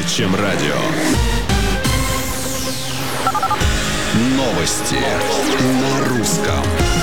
чем радио. Новости на русском.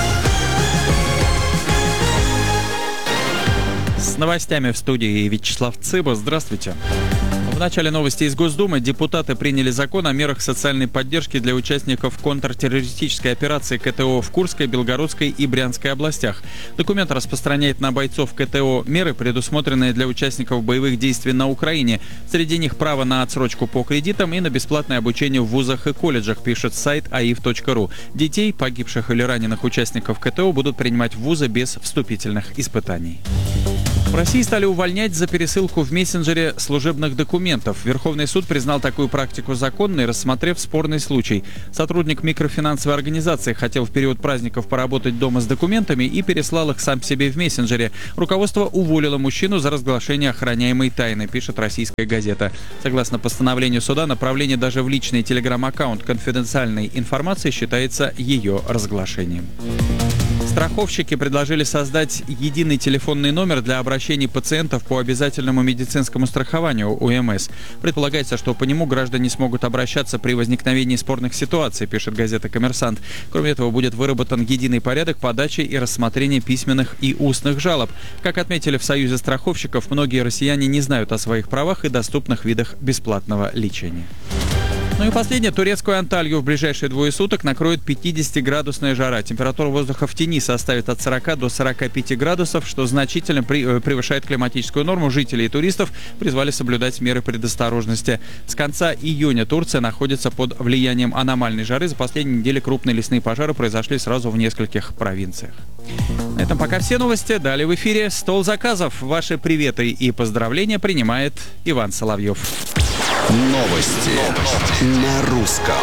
С новостями в студии Вячеслав Цыба. Здравствуйте. В начале новости из Госдумы. Депутаты приняли закон о мерах социальной поддержки для участников контртеррористической операции КТО в Курской, Белгородской и Брянской областях. Документ распространяет на бойцов КТО меры, предусмотренные для участников боевых действий на Украине. Среди них право на отсрочку по кредитам и на бесплатное обучение в вузах и колледжах, пишет сайт aif.ru. Детей, погибших или раненых участников КТО, будут принимать в вузы без вступительных испытаний. В России стали увольнять за пересылку в мессенджере служебных документов. Верховный суд признал такую практику законной, рассмотрев спорный случай. Сотрудник микрофинансовой организации хотел в период праздников поработать дома с документами и переслал их сам себе в мессенджере. Руководство уволило мужчину за разглашение охраняемой тайны, пишет «Российская газета». Согласно постановлению суда, направление даже в личный телеграм-аккаунт конфиденциальной информации считается ее разглашением. Страховщики предложили создать единый телефонный номер для обращений пациентов по обязательному медицинскому страхованию ОМС. Предполагается, что по нему граждане смогут обращаться при возникновении спорных ситуаций, пишет газета «Коммерсант». Кроме этого, будет выработан единый порядок подачи и рассмотрения письменных и устных жалоб. Как отметили в Союзе страховщиков, многие россияне не знают о своих правах и доступных видах бесплатного лечения. Ну и последнее. Турецкую Анталью в ближайшие 2 суток накроет 50-градусная жара. Температура воздуха в тени составит от 40 до 45 градусов, что значительно превышает климатическую норму. Жителей и туристов призвали соблюдать меры предосторожности. С конца июня Турция находится под влиянием аномальной жары. За последние недели крупные лесные пожары произошли сразу в нескольких провинциях. На этом пока все новости. Далее в эфире «Стол заказов». Ваши приветы и поздравления принимает Иван Соловьев. Новости на русском.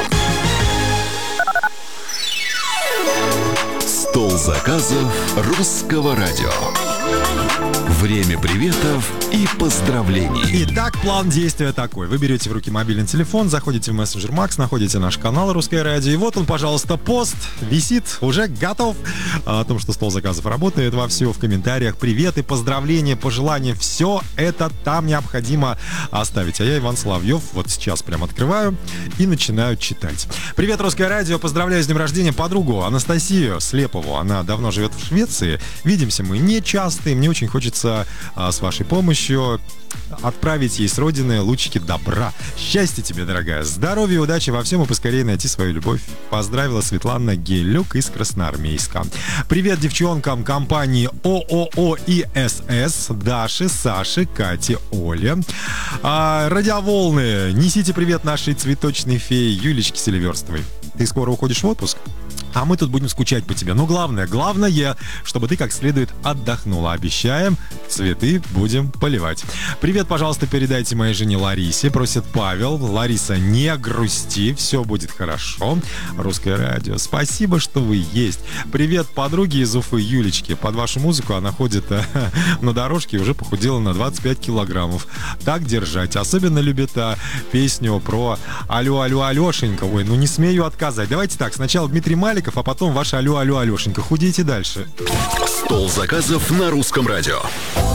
Стол заказов русского радио. Время приветов и поздравлений. Итак, план действия такой. Вы берете в руки мобильный телефон, заходите в мессенджер Макс, находите наш канал «Русское радио». И вот он, пожалуйста, пост висит, уже готов. О том, что стол заказов работает вовсю, в комментариях приветы, поздравления, пожелания. Все это там необходимо оставить. А я, Иван Соловьев, вот сейчас прям открываю и начинаю читать. Привет, «Русское радио». Поздравляю с днем рождения подругу Анастасию Слепову. Она давно живет в Швеции. Видимся мы не часто, и мне очень хочется с вашей помощью отправить ей с родины лучики добра. Счастья тебе, дорогая. Здоровья, удачи во всем и поскорее найти свою любовь. Поздравила Светлана Гелюк из Красноармейска. Привет девчонкам компании ООО ИСС, Даше, Саше, Кате, Оле. Радиоволны, несите привет нашей цветочной фее Юлечке Селиверстовой. Ты скоро уходишь в отпуск? А мы тут будем скучать по тебе. Но главное, чтобы ты как следует отдохнула. Обещаем, цветы будем поливать. Привет, пожалуйста, передайте моей жене Ларисе. Просит Павел. Лариса, не грусти, все будет хорошо. Русское радио, спасибо, что вы есть. Привет, подруги из Уфы, Юлечки. Под вашу музыку она ходит на дорожке и уже похудела на 25 килограммов. Так держать. Особенно любит песню про «Алло, алло, Алешенька». Ой, ну не смею отказать. Давайте так, сначала Дмитрий Маликов, а потом ваш «Алло, алло, Алешенька». Худейте дальше. Стол заказов на русском радио.